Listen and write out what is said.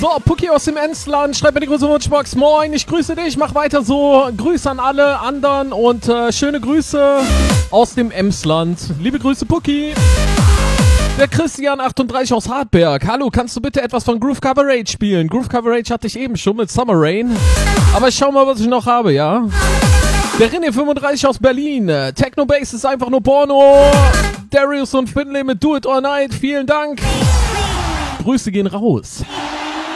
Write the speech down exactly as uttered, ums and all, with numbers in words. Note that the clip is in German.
So, Puki aus dem Emsland, schreib mir die große Wunschbox. Moin, ich grüße dich, mach weiter so. Grüße an alle anderen und äh, schöne Grüße aus dem Emsland. Liebe Grüße, Puki. Der Christian achtunddreißig aus Hartberg. Hallo, kannst du bitte etwas von Groove Coverage spielen? Groove Coverage hatte ich eben schon mit Summer Rain. Aber ich schau mal, was ich noch habe, ja? Der René fünfunddreißig aus Berlin. Techno Bass ist einfach nur Porno. Darius und Finlay mit Do It or Night. Vielen Dank. Grüße gehen raus.